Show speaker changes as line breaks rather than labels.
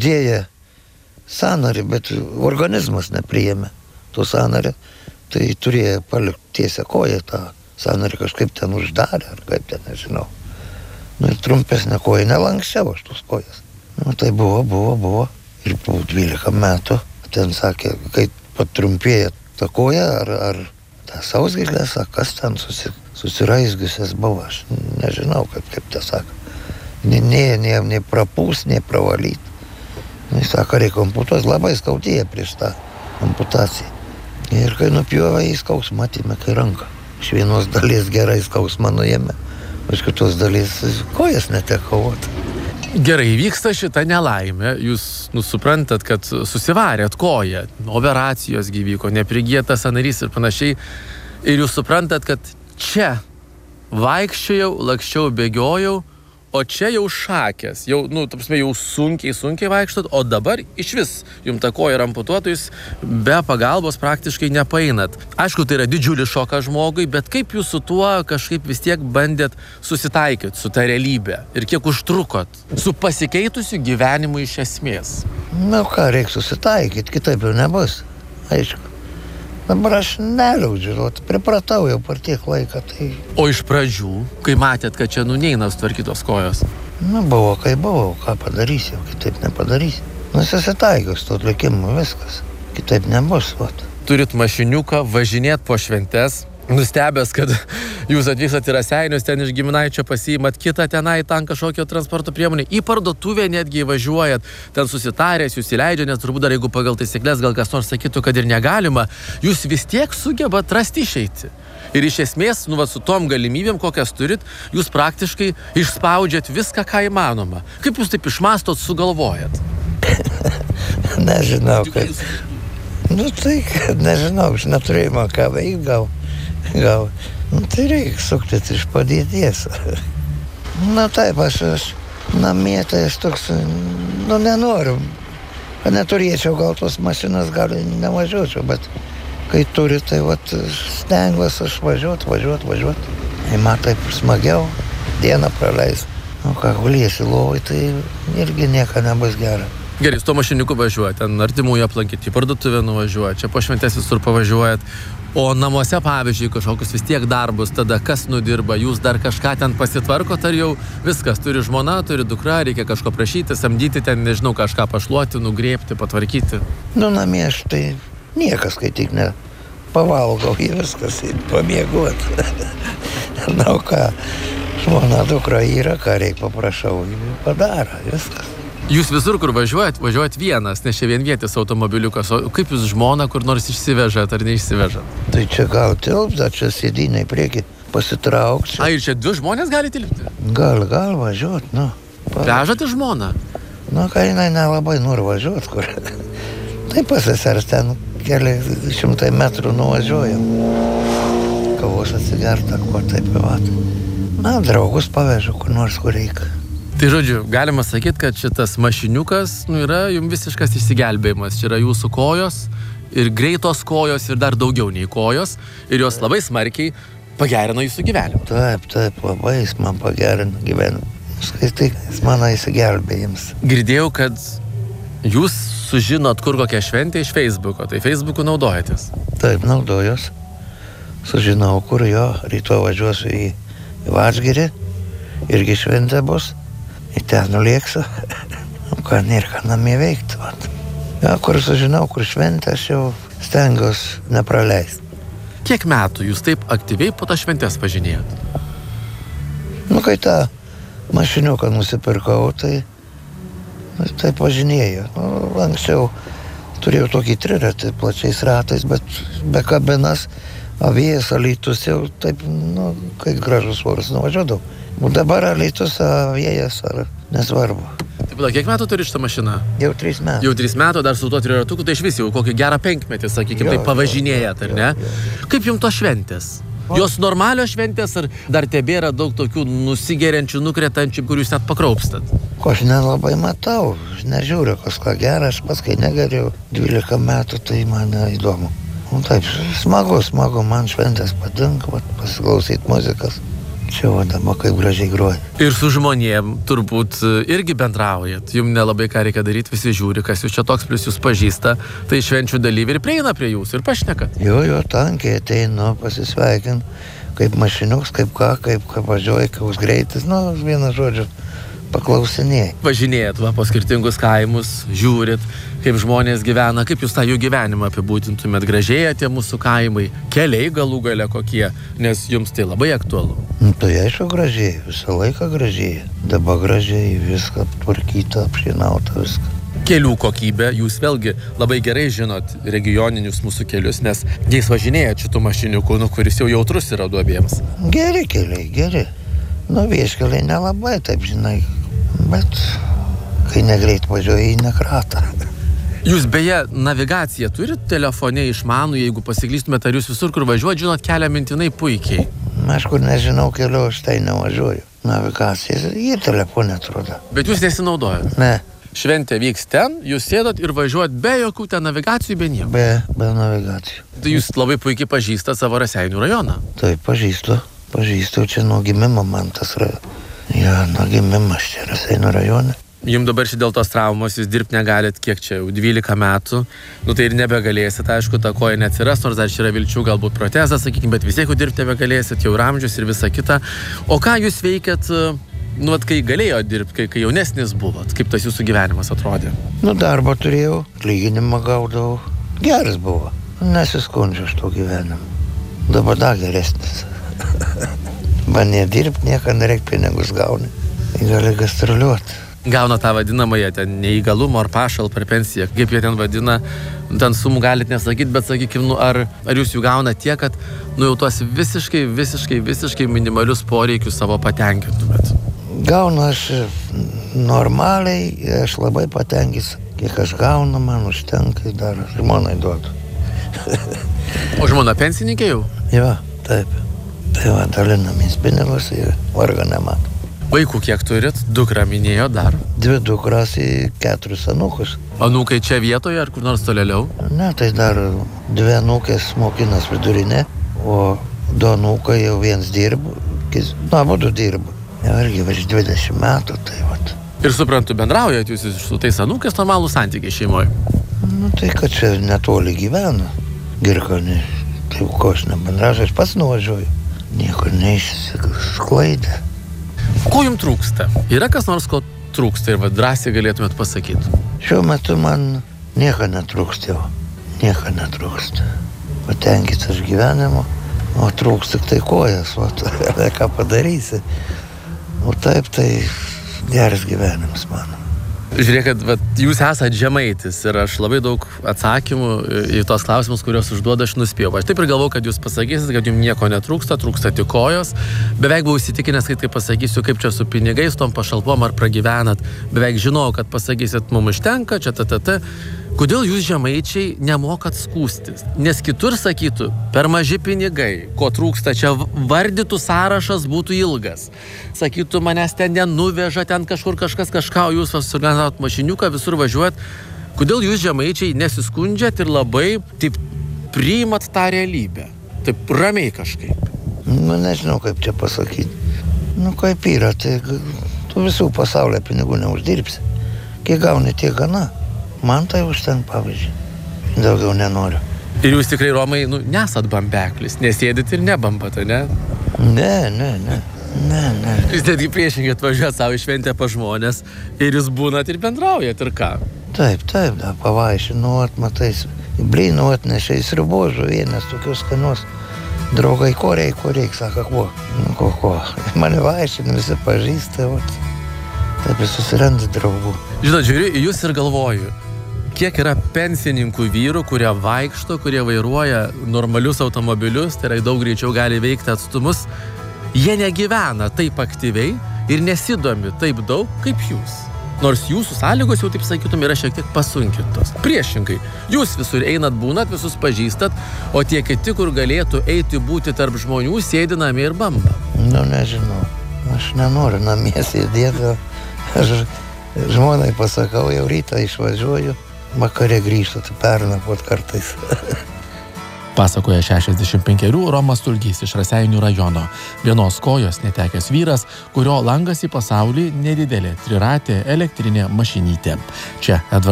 dėja sąnarį, bet organizmas nepriėmė to sąnarį, tai turėjo palikti tiesią koją, tą sąnarį kažkaip ten uždarė, ar kaip ten, nežinau. Ir trumpesnė koja nelankščiau aš tos kojas. Tai buvo. Ir po 12 metų ten sakė, kai patrumpėja ta koja, ar ta sausgyslės, kas ten susiraizgiusias buvo, aš nežinau, kaip tą sako. Nei prapūs, nei pravalyti. Jis sako, reikia amputuoti, labai skaudėjo prieš tą amputaciją. Ir kai nupjovė, į skausmą atėmė kai ranką. Iš vienos dalies gerai skausmą nuėmė, iš kitos dalies kojas netekau.
Gerai, vyksta šita nelaimė, jūs suprantat, kad susivarėt koją, operacijos gyvyko, neprigėtas sąnarys ir panašiai, ir jūs suprantat, kad čia vaikščiojau, lakščiau, bėgiojau, o čia jau šakės, jau sunkiai vaikštot, o dabar iš vis jums ta koja yra amputuota, jūs be pagalbos praktiškai nepaeinat. Aišku, tai yra didžiulis šokas žmogui, bet kaip jūs su tuo kažkaip vis tiek bandėt susitaikyti su ta realybė ir kiek užtrukot su pasikeitusiu gyvenimu iš esmės?
Ką reikia susitaikyti, kitaip jau nebus, aišku. Dabar aš neliaudžiu, pripratau jau per tiek laiką. Tai...
O iš pradžių, kai matėt, kad čia neina sutvarkytos kojos?
Buvo, kai buvau, ką padarysi, kitaip nepadarysi. Susitaikiau su to likimu, viskas, kitaip nebus.
Turit mašiniuką, važinėt po šventes, nustebęs, kad jūs atvykstat į Raseinius, ten iš giminaičio pasiimat kitą tenai ten kažkokio transporto priemonę, į parduotuvę netgi važiuojat, ten susitaręs, jūs įleidžia, nes turbūt dar jeigu pagal taisyklės gal kas nors sakytų, kad ir negalima, jūs vis tiek sugebat rasti išeiti. Ir iš esmės, su tom galimybėm, kokias turit, jūs praktiškai išspaudžiat viską, ką įmanoma. Kaip jūs taip išmastot, sugalvojat?
Nežinau, kaip. Nežinau, aš neturėjau ką veikti, gal. Tai reikia suktis iš padėties. Taip, aš namie, tai aš toks, nenoriu. Neturėčiau gal tos mašinas, gal nevažiuočiau, bet kai turi, tai stengiuosi aš važiuot. Man taip smagiau dieną praleis. Ką guliesi lovai, tai irgi nieko nebus gera.
Gerai, su to mašiniuku važiuojat, ten artimųjų aplankyti, į parduotuvę nuvažiuojat, čia po šventės visur pavažiuojat. O namuose, pavyzdžiui, kažkokius vis tiek darbus, tada kas nudirba, jūs dar kažką ten pasitvarkot, ar jau viskas, turi žmona, turi dukra, reikia kažko prašyti, samdyti ten, nežinau, kažką pašluoti, nugrėbti, patvarkyti?
Namie aš tai niekas, kai tik ne pavalgau į viskas, pamiegot. Ką, žmona, dukra yra, ką reikia paprašau, padaro, viskas.
Jūs visur, kur važiuojat vienas, nes čia vienvietis automobiliukas, o kaip jūs žmoną kur nors išsivežat ar neišsivežat?
Tai čia gal tilps, čia sėdynai prieki pasitraukti.
Ir čia 2 žmonės gali tilpti?
Gal važiuot,
Vežate žmoną?
Kai jinai nelabai nori važiuot, kur. Tai pasisers ten keli 100 metrų nuvažiuojam. Kavos atsigerta, kuo taip vat. Draugus pavežu, kur nors kur reikia.
Tai žodžiu, galima sakyti, kad šitas mašiniukas yra jums visiškas išsigelbėjimas. Čia yra jūsų kojos ir greitos kojos ir dar daugiau nei kojos. Ir jos labai smarkiai pagerino jūsų gyvenimą.
Taip, labai jis man pagerino gyvenimą. Tai jis mano įsigelbėjimas.
Girdėjau, kad jūs sužinot, kur kokia šventė iš Facebooko. Tai Facebooku naudojatės?
Taip, naudojos. Sužinau, kur rytoj važiuosiu į Vačgirį. Irgi šventė bus. Į ten nulėksiu, nėra ką namie veikti. Kur sužinau, kur šventė, aš jau stengiuosi nepraleisti.
Kiek metų jūs taip aktyviai po tą šventės važinėjot?
Kai tą mašiniuką nusipirkau, tai važinėjau. Anksčiau turėjau tokį triratį plačiais ratais, bet be kabinas, Vėjas, Alytus jau taip, kai gražus oras nuvažiuodavau. Dabar Alytus, Vėjas, ar nesvarbu.
Taip, kiek metų turi šitą mašiną?
Jau 3 metų.
Jau 3 metų, dar su tuo triratuku, tai iš vis jau kokį gerą 5 metį, sakykime, tai pavažinėjat, ar ne? Kaip jums tos šventės? Jos normalios šventės, ar dar tebėra daug tokių nusigeriančių, nukretančių, kur jūs net pakraupstat?
Aš nelabai matau, aš nežiūriu, kas ką gera, aš pats kai negeriu 12 metų, tai man įdomu. Taip, smagu, man šventės patinka, pasiklausyti muzikas. Čia va dabar kaip gražiai groja.
Ir su žmonėm turbūt irgi bendraujat. Jums nelabai ką reikia daryti, visi žiūri, kas jūs čia toks, plus jūs pažįsta. Tai švenčių dalyviai ir prieina prie jūsų ir pašnekat.
Jo, tankiai ateinu, pasisveikinu, kaip mašiniuks, kaip važiuoja, koks greitis, vieną žodžiu, paklausinėjai.
Važinėjat po skirtingus kaimus, žiūrit, kaip žmonės gyvena, kaip jūs tą jų gyvenimą apibūdintumėt, gražėja tie mūsų kaimai, keliai galų gale kokie, nes jums tai labai aktualu.
Tai aišku gražiai, visą laiką gražiai, dabar gražiai, viską tvarkyta, apšinauta, viską.
Kelių kokybė, jūs vėlgi labai gerai žinot regioninius mūsų kelius, nes jais važinėjat šitų mašiniukų, kuris jau jautrus yra duobėms.
Geri keliai, geri. Vieškeliai nelabai, taip žinai, bet kai negreit važiuoja į nekratą.
Jūs beje navigaciją turit telefone išmanų, jeigu pasiklystumėt, ar jūs visur, kur važiuojat, žinot kelią mintinai puikiai?
Aš kur nežinau kelių, aš tai nevažiuoju. Navigacija į telefonę atrodo.
Bet jūs nesinaudojat?
Ne.
Šventė vyks ten, jūs sėdot ir važiuojat be jokių ten navigacijų, be nieko?
Be navigacijų.
Tai jūs labai puikiai pažįstat savo Raseinių rajoną?
Taip, pažįstu, čia nuo gimimo man tas rajonas. Ja, nuo gimimas čia Raseinių rajone.
Jums dabar dėl tos traumos jūs dirbti negalit, kiek čia jau 12 metų. Tai ir nebegalėsit, aišku, ta koja neatsiras, nors dar čia yra vilčių, galbūt protezas, sakykime, bet vis tiek dirbti nebegalėsit, jau amžius ir visa kita. O ką jūs veikėt, kai galėjo dirbti, kai jaunesnis buvot, kaip tas jūsų gyvenimas atrodė?
Darbą turėjau, atlyginimą gaudavau, geras buvo, nesiskundžiu aš to gyvenimu. Dabar dar geresnis. Man nedirbti, nieko nereik pinigus gauni, gali gastroliuoti.
Gauna tą vadinamąją ten neįgalumo ar pašalpą ar pensiją, kaip jie ten vadina, ten sumų galit nesakyti, bet sakykime, ar jūs jų gauna tiek, kad jau tuos visiškai minimalius poreikius savo patenkintumėt?
Gaunu aš normaliai, aš labai patenkęs, kiek aš gaunu, man užtenka, dar žmonai duodu.
O žmona pensininkė jau?
Jo, taip. Tai va, dalinamės pinigus ir vargo nemato.
Vaikų kiek turit? Dukrą minėjo dar?
2 dukras ir 4 anūkus.
Anūkai čia vietoje ar kur nors tolėliau?
Ne, tai dar 2 anūkės mokinas vidurinė, o 2 anūkai jau vienas dirba, abudu dirba. Jau irgi virš 20 metų, tai vat.
Ir suprantu, bendraujat jūs su tais anūkės normalų santykiai šeimoje?
Tai kad čia netoli gyvena, Girkonė, tai ko aš nebendrauju, aš pats nuvažiuoju. Nieko neišsisklaidė.
Ko jums trūksta? Yra kas nors, ko trūksta ir drąsiai galėtumėt pasakyti?
Šiuo metu man nieko netrūksta jau. Nieko netrūksta. Patenkintas gyvenimu, o trūksta tik tai kojas, ką padarysi. O taip, tai geras gyvenimas mano.
Žiūrėkit, jūs esat žemaitis ir aš labai daug atsakymų į tos klausimus, kuriuos užduoda, aš nuspėjau. Aš taip ir galvau, kad jūs pasakysit, kad jums nieko netrūksta, trūksta tik kojos. Beveik buvau įsitikinęs, kai tai pasakysiu, kaip čia su pinigais, tom pašalpom ar pragyvenat. Beveik žinojau, kad pasakysit, mums užtenka, čia ta. Kodėl jūs žemaičiai nemokat skųstis? Nes kitur sakytų, per maži pinigai, ko trūksta, čia vardytų sąrašas būtų ilgas. Sakytų, manęs ten nenuveža, ten kažkur kažkas kažką, jūs suorganizavot mašiniuką, visur važiuojat. Kodėl jūs žemaičiai nesiskundžiat ir labai taip priimat tą realybę? Taip ramiai kažkaip.
Nežinau, kaip čia pasakyti. Kaip yra, tai tu visų pasaulio pinigų neuždirbsi. Kiek gauni, tiek gana. Man tai užtenka, pavyzdžiui. Daugiau nenoriu.
Ir jūs tikrai, Romai, nesat bambeklis, nesėdit ir nebambat, ne?
Ne.
Jūs netgi priešingai atvažiuojat savo šventę pa žmonės ir jūs būnat ir bendraujat, ir ką?
Taip, da, pavaišinot, matais, blynų atnešė, sriubožų vienas tokius skanus. Draugai, ko reik, sako, ko. Mane vaišina, visi pažįsta, taip ir susiranda draugų.
Žinot, žiūriu į jūs ir galvoju, kiek yra pensininkų vyrų, kurie vaikšto, kurie vairuoja normalius automobilius, tai yra daug greičiau gali veikti atstumus. Jie negyvena taip aktyviai ir nesidomi taip daug kaip jūs. Nors jūsų sąlygos jau, taip sakytum, yra šiek tiek pasunkintos. Priešingai, jūs visur einat, būnat, visus pažįstat, o tie kiti, kur galėtų eiti būti tarp žmonių, sėdi namie ir bamba.
Nežinau. Aš nenoriu namie sėdėti. Aš žmonai pasakau, jau rytą išvažiuoju, vakare grįžtu, tai pernakvot kartais.
Pasakoja 65 Romas Tulgys iš Raseinių rajono. Vienos kojos netekęs vyras, kurio langas į pasaulį nedidelė triratė elektrinė mašinytė. Čia Edvardas